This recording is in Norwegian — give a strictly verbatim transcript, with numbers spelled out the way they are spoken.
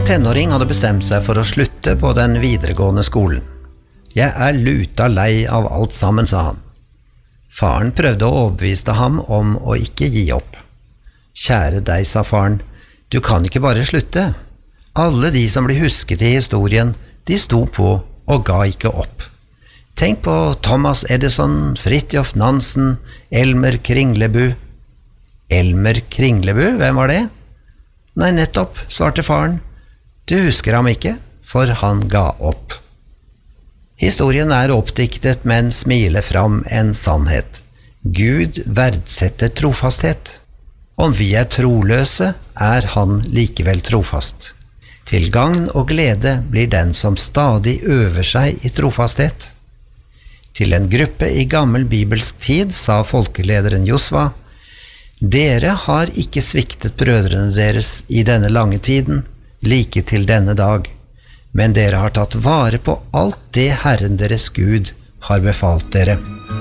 tenåring hadde bestemt seg for å slutte på den videregående skolen. «Jeg er luta lei av alt sammen», sa han. Faren prøvde å overbevise ham om å ikke gi opp. «Kjære deg», sa faren, «du kan ikke bare slutte. Alle de som blir husket i historien, de sto på og ga ikke opp. Tenk på Thomas Edison, Fridtjof Nansen, Elmer Kringlebu.» «Elmer Kringlebu? Hvem var det?» «Nei, nettopp», svarte faren. «Du husker ham ikke, for han ga opp.» Historien er oppdiktet, men smiler fram en sannhet. Gud verdsetter trofasthet. Om vi er troløse, er han likevel trofast. Til gagn og glede blir den som stadig øver seg i trofasthet. Til en gruppe i gammel bibelsk tid sa folkelederen Josva: «Dere har ikke sviktet brødrene deres i denne lange tiden, like til denne dag, men dere har tatt vare på alt det Herren deres Gud har befalt dere.»